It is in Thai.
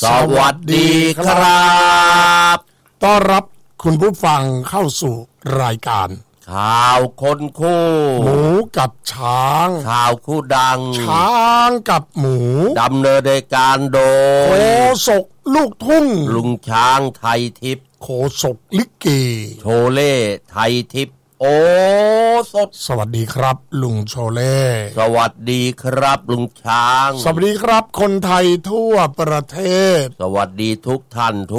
สวัสดีครับต้อนรับคุณผู้ฟังเข้าสู่รายการข่าวคนคู่หมูกับช้างข่าวคู่ดังช้างกับหมูดำเนินรายการโดยโคศกลูกทุ่งลุงช้างไทยทิพย์โคศกลิเกโชเล่ไทยทิพย์โอสดสวัสดีครับลุงโชเล่สวัสดีครับลุงช้างสวัสดีครับคนไทยทั่วประเทศสวัสดีทุกท่าน